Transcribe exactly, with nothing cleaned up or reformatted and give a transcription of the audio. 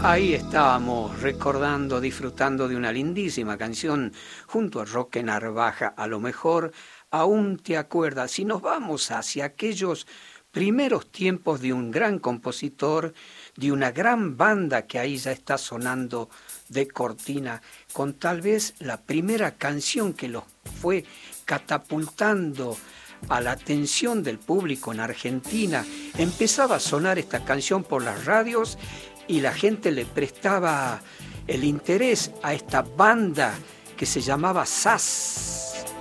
Ahí estábamos recordando, disfrutando de una lindísima canción junto a Roque Narvaja. A lo mejor aún te acuerdas. Si nos vamos hacia aquellos primeros tiempos de un gran compositor, de una gran banda que ahí ya está sonando de cortina, con tal vez la primera canción que los fue catapultando a la atención del público en Argentina. Empezaba a sonar esta canción por las radios y la gente le prestaba el interés a esta banda que se llamaba S A S.